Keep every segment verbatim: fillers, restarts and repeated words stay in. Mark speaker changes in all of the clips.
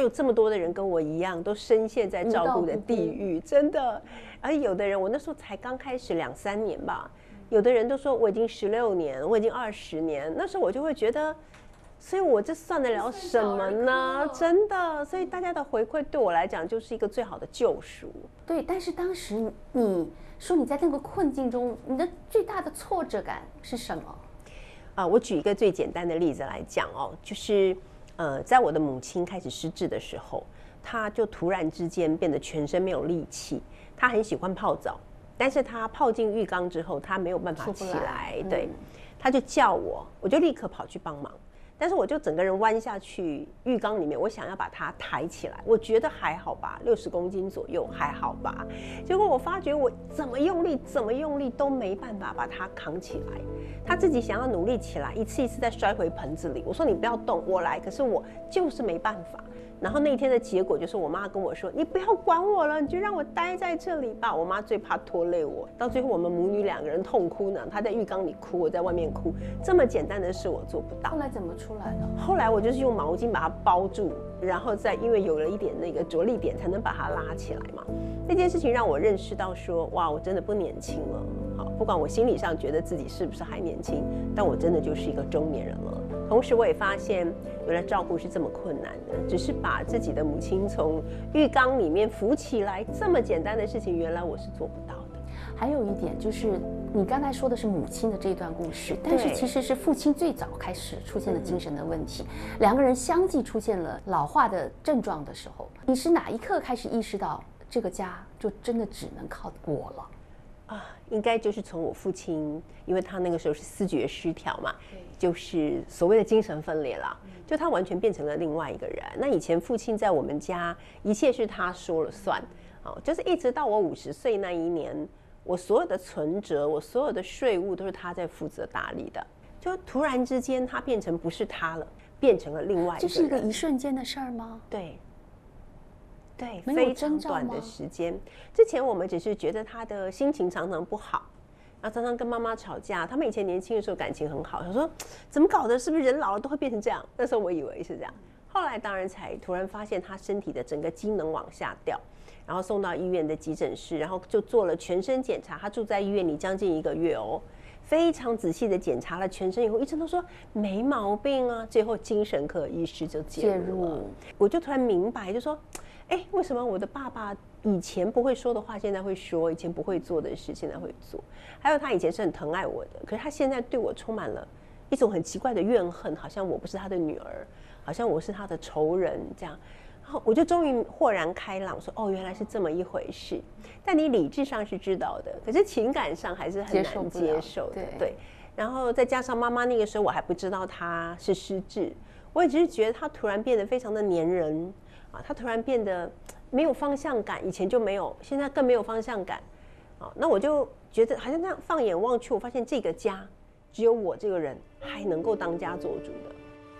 Speaker 1: 有这么多的人跟我一样，都深陷在照顾的地狱，真的。而有的人，我那时候才刚开始两三年吧，有的人都说我已经十六年，我已经二十年，那时候我就会觉得。所以我这算得了什么呢？真的，所以大家的回馈对我来讲就是一个最好的救赎。
Speaker 2: 对，但是当时你说你在那个困境中，你的最大的挫折感是什么？
Speaker 1: 啊，我举一个最简单的例子来讲哦，就是呃，在我的母亲开始失智的时候，她就突然之间变得全身没有力气，她很喜欢泡澡，但是她泡进浴缸之后，她没有办法起来，对，她就叫我，我就立刻跑去帮忙。但是我就整个人弯下去浴缸里面，我想要把它抬起来，我觉得还好吧，六十公斤左右还好吧。结果我发觉我怎么用力怎么用力都没办法把它扛起来，他自己想要努力起来，一次一次再摔回盆子里。我说你不要动，我来，可是我就是没办法。然后那一天的结果就是我妈跟我说，你不要管我了，你就让我待在这里吧。我妈最怕拖累我，到最后我们母女两个人痛哭呢，她在浴缸里哭，我在外面哭，这么简单的事我做不到。
Speaker 2: 后来怎么出来的？
Speaker 1: 后来我就是用毛巾把它包住，然后再因为有了一点那个着力点，才能把它拉起来嘛。那件事情让我认识到说，哇，我真的不年轻了。好，不管我心理上觉得自己是不是还年轻，但我真的就是一个中年人了。同时我也发现，原来照顾是这么困难的，只是把自己的母亲从浴缸里面扶起来，这么简单的事情，原来我是做不到的。
Speaker 2: 还有一点就是，你刚才说的是母亲的这段故事，但是其实是父亲最早开始出现了精神的问题，嗯、两个人相继出现了老化的症状的时候，你是哪一刻开始意识到这个家就真的只能靠我了？
Speaker 1: 啊，应该就是从我父亲，因为他那个时候是思觉失调嘛，就是所谓的精神分裂啦，就他完全变成了另外一个人。那以前父亲在我们家，一切是他说了算，哦，就是一直到我五十岁那一年，我所有的存折，我所有的税务都是他在负责打理的。就突然之间，他变成不是他了，变成了另外一个人。
Speaker 2: 这是一个一瞬间的事儿吗？
Speaker 1: 对。对，非常短的时间。之前我们只是觉得他的心情常常不好，然后常常跟妈妈吵架。他们以前年轻的时候感情很好，他说怎么搞的？是不是人老了都会变成这样？那时候我以为是这样，后来当然才突然发现他身体的整个机能往下掉，然后送到医院的急诊室，然后就做了全身检查。他住在医院里将近一个月哦，非常仔细的检查了全身以后，医生都说没毛病啊。最后精神科医师就介入了，我就突然明白，就说。哎，为什么我的爸爸以前不会说的话，现在会说；以前不会做的事，现在会做？还有他以前是很疼爱我的，可是他现在对我充满了一种很奇怪的怨恨，好像我不是他的女儿，好像我是他的仇人这样。然后我就终于豁然开朗，说：“哦，原来是这么一回事。”但你理智上是知道的，可是情感上还是很难接受的。对。然后再加上妈妈那个时候我还不知道她是失智，我也只是觉得她突然变得非常的黏人。他突然变得没有方向感，以前就没有，现在更没有方向感。那我就觉得好像那样放眼望去，我发现这个家只有我这个人还能够当家做主的。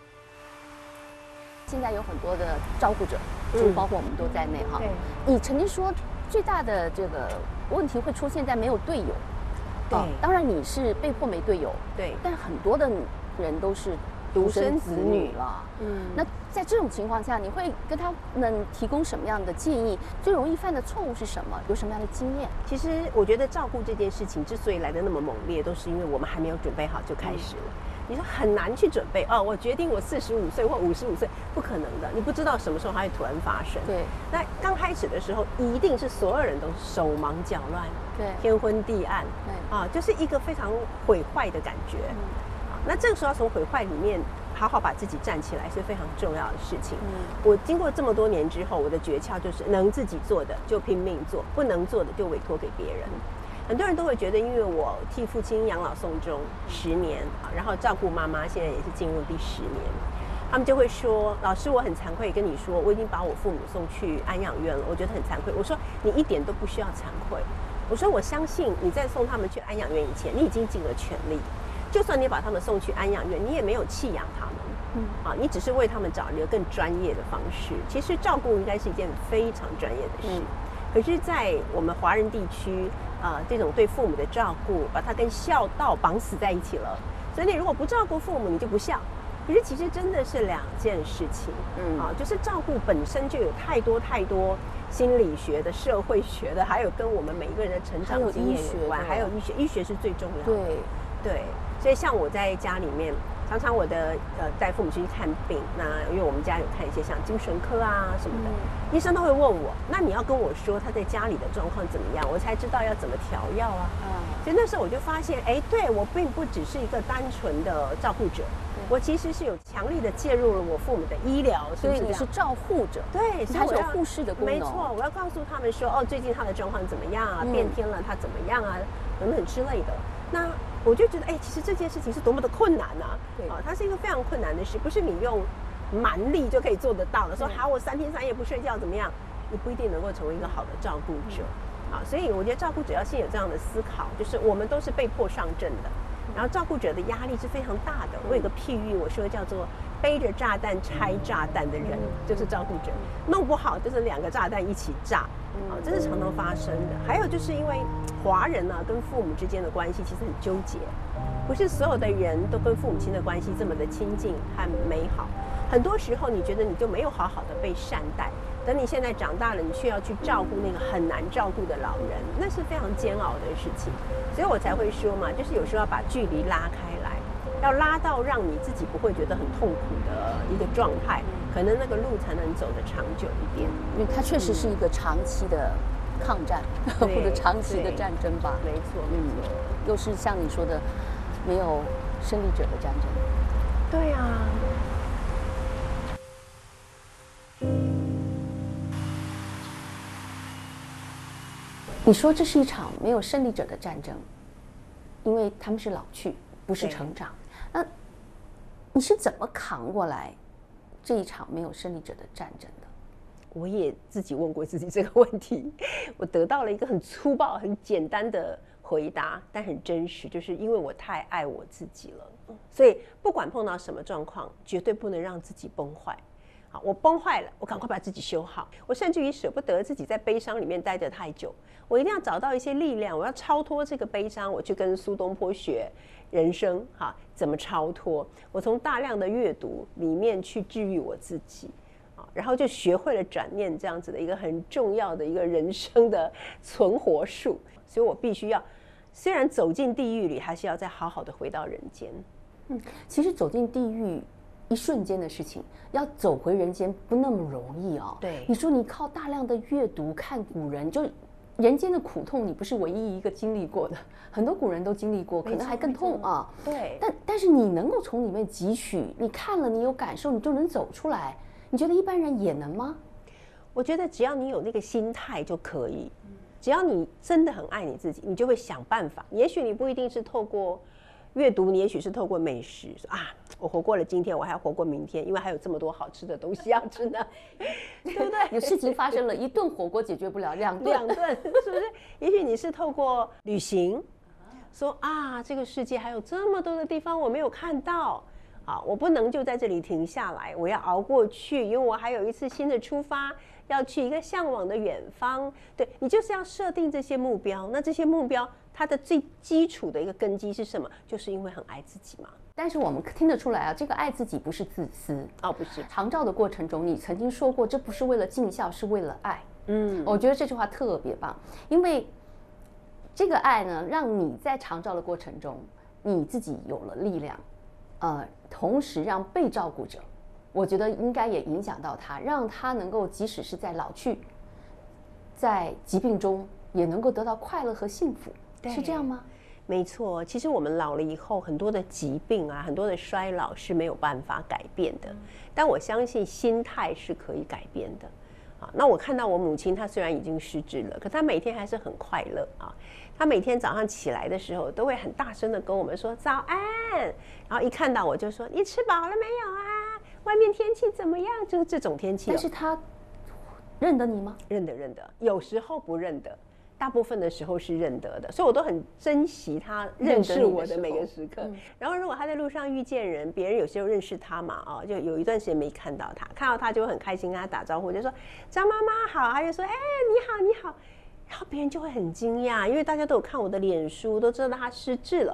Speaker 2: 现在有很多的照顾者，就包括我们都在内哈。你曾经说最大的这个问题会出现在没有队友。
Speaker 1: 对，
Speaker 2: 当然你是被迫没队友，
Speaker 1: 对，
Speaker 2: 但很多的人都是独生子女了。嗯，那在这种情况下，你会跟他们提供什么样的建议？最容易犯的错误是什么？有什么样的经验？
Speaker 1: 其实我觉得照顾这件事情之所以来得那么猛烈，都是因为我们还没有准备好就开始了。嗯、你说很难去准备哦，我决定我四十五岁或五十五岁，不可能的，你不知道什么时候它会突然发生。
Speaker 2: 对，
Speaker 1: 那刚开始的时候，一定是所有人都手忙脚乱，
Speaker 2: 对，
Speaker 1: 天昏地暗，
Speaker 2: 对
Speaker 1: 啊，就是一个非常毁坏的感觉。嗯、啊，那这个时候要从毁坏里面。好好把自己站起来是非常重要的事情。嗯，我经过这么多年之后，我的诀窍就是能自己做的就拼命做，不能做的就委托给别人。很多人都会觉得，因为我替父亲养老送终十年，然后照顾妈妈，现在也是进入第十年，他们就会说：“老师，我很惭愧跟你说，我已经把我父母送去安养院了，我觉得很惭愧。”我说：“你一点都不需要惭愧。”我说：“我相信你在送他们去安养院以前，你已经尽了全力。就算你把他们送去安养院，你也没有弃养他们。”嗯啊，你只是为他们找一个更专业的方式。其实照顾应该是一件非常专业的事，嗯、可是，在我们华人地区，呃，这种对父母的照顾，把它跟孝道绑死在一起了。所以，你如果不照顾父母，你就不孝； 可是其实真的是两件事情，嗯啊，就是照顾本身就有太多太多心理学的、社会学的，还有跟我们每一个人的成长经验有关，还有医学，医学是最重要的。
Speaker 2: 对
Speaker 1: 对，所以像我在家里面。常常我的呃带父母亲去看病，那因为我们家有看一些像精神科啊什么的，嗯、医生都会问我，那你要跟我说他在家里的状况怎么样，我才知道要怎么调药啊。嗯，所以那时候我就发现，哎，对我并不只是一个单纯的照顾者，我其实是有强力的介入了我父母的医疗，
Speaker 2: 所以你是照护者，
Speaker 1: 对，
Speaker 2: 他是有护士的功能。
Speaker 1: 没错，我要告诉他们说，哦，最近他的状况怎么样啊，嗯、变天了，他怎么样啊，等等之类的。那我就觉得，哎、欸，其实这件事情是多么的困难啊！啊，它是一个非常困难的事，不是你用蛮力就可以做得到的。说好，我三天三夜不睡觉怎么样？你不一定能够成为一个好的照顾者。啊，所以我觉得照顾者要先有这样的思考，就是我们都是被迫上阵的，然后照顾者的压力是非常大的。我有个譬喻，我说叫做背着炸弹拆炸弹的人，就是照顾者，弄不好就是两个炸弹一起炸。啊，这是常常发生的。还有就是因为华人呢、啊、跟父母之间的关系其实很纠结，不是所有的人都跟父母亲的关系这么的亲近和美好。很多时候你觉得你就没有好好的被善待，等你现在长大了，你却要去照顾那个很难照顾的老人，那是非常煎熬的事情。所以我才会说嘛，就是有时候要把距离拉开来，要拉到让你自己不会觉得很痛苦的一个状态，可能那个路才能走得长久一点。
Speaker 2: 因为它确实是一个长期的抗战、嗯、或者长期的战争吧。
Speaker 1: 没错，没错、嗯，
Speaker 2: 又是像你说的，没有胜利者的战争。
Speaker 1: 对啊。
Speaker 2: 你说这是一场没有胜利者的战争，因为他们是老去，不是成长。那你是怎么扛过来这一场没有胜利者的战争的？
Speaker 1: 我也自己问过自己这个问题，我得到了一个很粗暴、很简单的回答，但很真实，就是因为我太爱我自己了，所以不管碰到什么状况，绝对不能让自己崩坏。好，我崩坏了，我赶快把自己修好。我甚至于舍不得自己在悲伤里面待得太久，我一定要找到一些力量，我要超脱这个悲伤。我去跟苏东坡学人生，哈，怎么超脱？我从大量的阅读里面去治愈我自己，啊，然后就学会了转念这样子的一个很重要的一个人生的存活术。所以我必须要，虽然走进地狱里，还是要再好好的回到人间。
Speaker 2: 嗯，其实走进地狱一瞬间的事情，要走回人间不那么容易哦。
Speaker 1: 对，
Speaker 2: 你说你靠大量的阅读看古人，就人间的苦痛，你不是唯一一个经历过的，很多古人都经历过，可能还更痛啊。
Speaker 1: 对，
Speaker 2: 但但是你能够从里面汲取，你看了，你有感受，你就能走出来。你觉得一般人也能吗？
Speaker 1: 我觉得只要你有那个心态就可以，只要你真的很爱你自己，你就会想办法。也许你不一定是透过阅读，你也许是透过美食，说啊，我活过了今天，我还要活过明天，因为还有这么多好吃的东西要吃呢，对不对？
Speaker 2: 有事情发生了，一顿火锅解决不了，两顿
Speaker 1: 两顿，是不是？也许你是透过旅行，说啊，这个世界还有这么多的地方我没有看到，啊，我不能就在这里停下来，我要熬过去，因为我还有一次新的出发，要去一个向往的远方。对，你就是要设定这些目标，那这些目标它的最基础的一个根基是什么？就是因为很爱自己嘛。
Speaker 2: 但是我们听得出来啊，这个爱自己不是自私
Speaker 1: 哦，不是。
Speaker 2: 长照的过程中，你曾经说过，这不是为了尽孝，是为了爱。嗯，我觉得这句话特别棒，因为这个爱呢，让你在长照的过程中，你自己有了力量，呃，同时让被照顾者，我觉得应该也影响到他，让他能够即使是在老去，在疾病中，也能够得到快乐和幸福，是这样吗？
Speaker 1: 没错，其实我们老了以后，很多的疾病啊，很多的衰老是没有办法改变的。但我相信心态是可以改变的。啊，那我看到我母亲，她虽然已经失智了，可她每天还是很快乐啊。她每天早上起来的时候，都会很大声的跟我们说早安，然后一看到我就说你吃饱了没有啊？外面天气怎么样？就是这种天气。
Speaker 2: 但是她认得你吗？
Speaker 1: 认得，认得，有时候不认得。大部分的时候是认得的，所以我都很珍惜他认识我的每个时刻。嗯、然后如果他在路上遇见人，别人有些时候认识他嘛，啊，就有一段时间没看到他，看到他就会很开心跟他打招呼，就说张妈妈好，他就说哎、欸、你好你好，然后别人就会很惊讶，因为大家都有看我的脸书，都知道他失智了，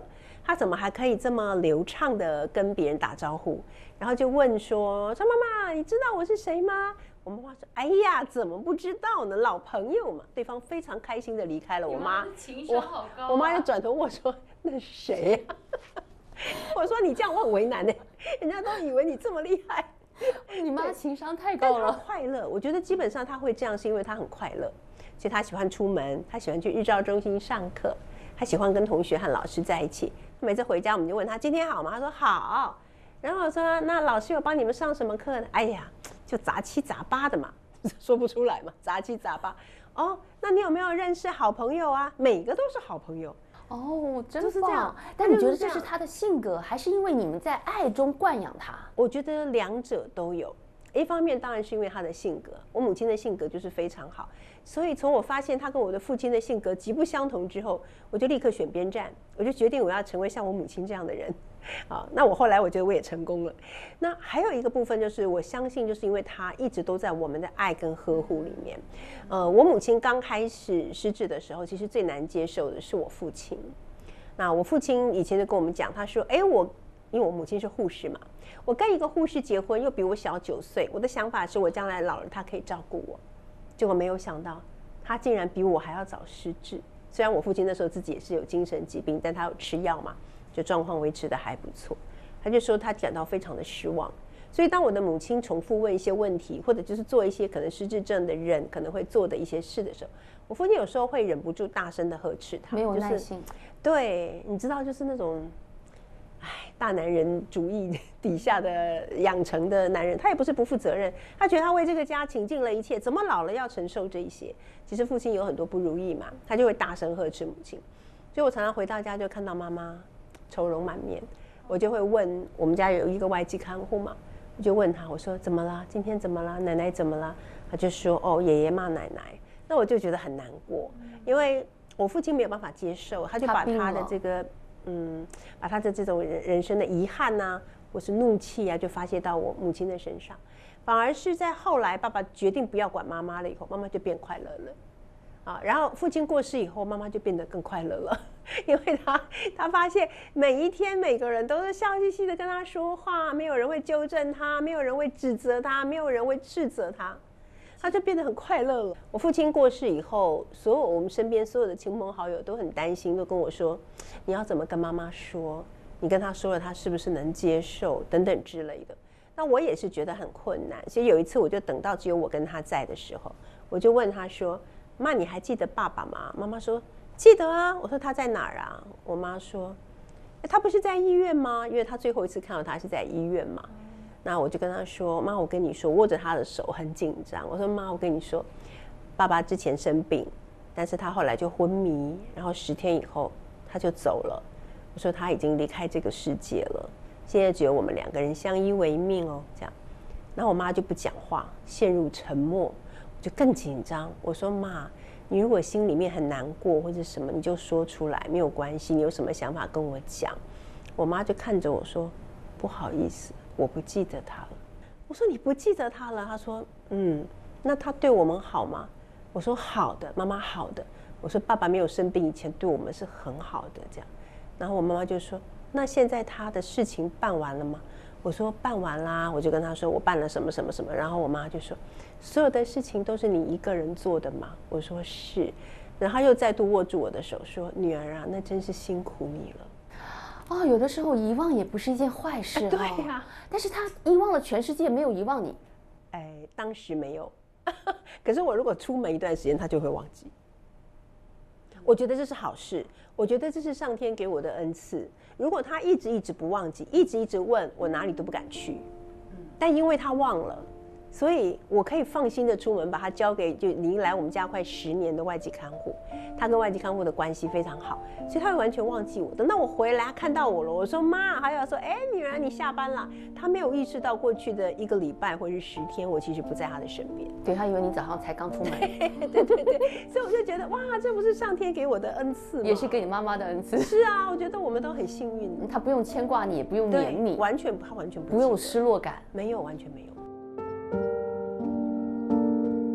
Speaker 1: 他怎么还可以这么流畅的跟别人打招呼？然后就问说：“张妈妈，你知道我是谁吗？”我妈妈说：“哎呀，怎么不知道呢？老朋友嘛。”对方非常开心的离开了。我妈
Speaker 2: 情商好高、啊、
Speaker 1: 我, 我妈就转头问我说：“那是谁呀、啊？”我说：“你这样我很为难呢，人家都以为你这么厉害。”
Speaker 2: 你妈情商太高了。
Speaker 1: 快乐，我觉得基本上她会这样，是因为她很快乐。其实她喜欢出门，她喜欢去日照中心上课，她喜欢跟同学和老师在一起。每次回家我们就问她今天好吗？她说好。然后我说那老师有帮你们上什么课呢？哎呀，就杂七杂八的嘛，说不出来嘛，杂七杂八。哦，那你有没有认识好朋友啊？每个都是好朋友。
Speaker 2: 哦，真棒！但你觉得这是他的性格，还是因为你们在爱中惯养他？
Speaker 1: 我觉得两者都有。一方面当然是因为他的性格，我母亲的性格就是非常好，所以从我发现他跟我的父亲的性格极不相同之后，我就立刻选边站，我就决定我要成为像我母亲这样的人。好，那我后来我觉得我也成功了。那还有一个部分就是我相信，就是因为他一直都在我们的爱跟呵护里面。呃，我母亲刚开始失智的时候，其实最难接受的是我父亲。那我父亲以前就跟我们讲，他说：“哎，我因为我母亲是护士嘛。”我跟一个护士结婚，又比我小九岁，我的想法是我将来老了，他可以照顾我。结果没有想到，他竟然比我还要早失智。虽然我父亲那时候自己也是有精神疾病，但他有吃药嘛，就状况维持的还不错。他就说他感到非常的失望。所以当我的母亲重复问一些问题，或者就是做一些可能失智症的人可能会做的一些事的时候，我父亲有时候会忍不住大声的呵斥他，
Speaker 2: 没有耐心。
Speaker 1: 就是、对，你知道，就是那种。大男人主义底下的养成的男人，他也不是不负责任，他觉得他为这个家倾尽了一切，怎么老了要承受这一些？其实父亲有很多不如意嘛，他就会大声呵斥母亲。所以我常常回到家就看到妈妈愁容满面，我就会问，我们家有一个外籍看护嘛，我就问他，我说怎么了？今天怎么了？奶奶怎么了？他就说哦，爷爷骂奶奶。那我就觉得很难过，因为我父亲没有办法接受，他就把他的这个。嗯，把他的这种人人生的遗憾呐、啊，或是怒气啊，就发泄到我母亲的身上。反而是在后来，爸爸决定不要管妈妈了以后，妈妈就变快乐了。啊，然后父亲过世以后，妈妈就变得更快乐了，因为他他发现每一天每个人都是笑嘻嘻的跟他说话，没有人会纠正他，没有人会指责他，没有人会斥责他。他就变得很快乐了。我父亲过世以后，所有我们身边所有的亲朋好友都很担心，都跟我说：“你要怎么跟妈妈说？你跟她说了，她是不是能接受？等等之类的。”那我也是觉得很困难。所以有一次，我就等到只有我跟他在的时候，我就问他说：“妈，你还记得爸爸吗？”妈妈说：“记得啊。”我说：“他在哪儿啊？”我妈说：“他不是在医院吗？因为他最后一次看到他是在医院嘛。”那我就跟他说：“妈，我跟你说，握着他的手很紧张。我说妈，我跟你说，爸爸之前生病，但是他后来就昏迷，然后十天以后他就走了。我说他已经离开这个世界了，现在只有我们两个人相依为命哦。这样，然后我妈就不讲话，陷入沉默，我就更紧张。我说妈，你如果心里面很难过或者什么，你就说出来，没有关系。你有什么想法跟我讲。”我妈就看着我说：“不好意思。”我不记得他了。我说你不记得他了？他说嗯，那他对我们好吗？我说好的，妈妈好的。我说爸爸没有生病以前对我们是很好的这样。然后我妈妈就说那现在他的事情办完了吗？我说办完啦。我就跟他说我办了什么什么什么。然后我妈就说所有的事情都是你一个人做的吗？我说是。然后又再度握住我的手说女儿啊，那真是辛苦你了。
Speaker 2: 哦，有的时候遗忘也不是一件坏事、哦、
Speaker 1: 对呀、啊，
Speaker 2: 但是他遗忘了全世界，没有遗忘你。
Speaker 1: 哎，当时没有，可是我如果出门一段时间，他就会忘记。我觉得这是好事，我觉得这是上天给我的恩赐。如果他一直一直不忘记，一直一直问我，哪里都不敢去。但因为他忘了，所以我可以放心的出门，把他交给就已经来我们家快十年的外籍看护。他跟外籍看护的关系非常好，所以他会完全忘记我。等到我回来，他看到我了，我说妈，还有说，哎，女儿你下班了。他没有意识到过去的一个礼拜或是十天，我其实不在他的身边。
Speaker 2: 对，他以为你早上才刚出门。
Speaker 1: 对对对，所以我就觉得哇，这不是上天给我的恩赐吗？
Speaker 2: 也是给你妈妈的恩赐。
Speaker 1: 是啊，我觉得我们都很幸运。
Speaker 2: 他不用牵挂你，也不用黏你，
Speaker 1: 完全他完全 不,
Speaker 2: 不用失落感，
Speaker 1: 没有，完全没有。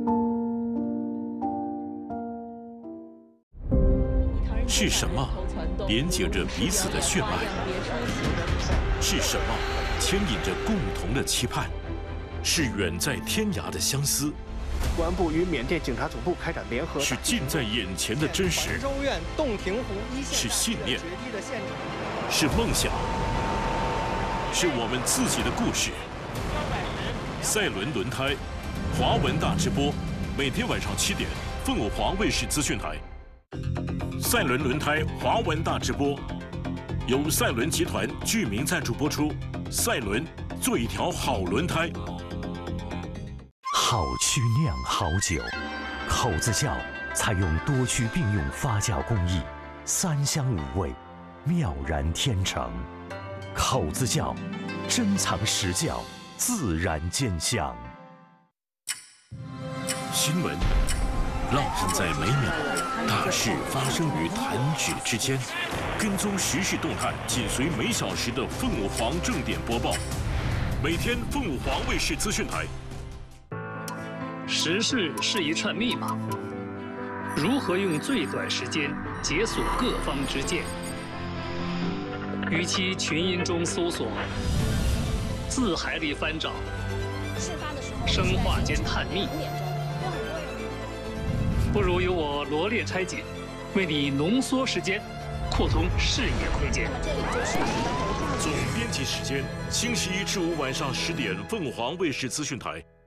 Speaker 3: 是什么连接着彼此的血脉。是什么牵引着共同的期盼？是远在天涯的相思。
Speaker 4: 公安部与缅甸警察总部开展联合。
Speaker 3: 是近在眼前的真实。
Speaker 4: 州院洞庭湖一线。
Speaker 3: 是信念。是梦想。是我们自己的故事。赛伦轮胎，华文大直播，每天晚上七点，凤凰华卫视资讯台。赛伦轮胎华文大直播，由赛伦集团居民赞助播出。赛伦，做一条好轮胎。
Speaker 5: 好曲酿好酒，口子窖采用多区并用发酵工艺，三香五味，妙然天成。口子窖，珍藏实窖，自然见香。
Speaker 3: 新闻浪漫在每秒，大事发生于弹指之间。跟踪时事动态，紧随每小时的凤舞凰正点播报。每天凤舞凰卫视资讯台。
Speaker 6: 时事是一串密码，如何用最短时间解锁各方之见？与其群音中搜索，字海里翻找，生化间探秘，不如由我罗列拆解，为你浓缩时间，扩通视野空间。
Speaker 3: 总编辑时间：星期一至五晚上十点，凤凰卫视资讯台。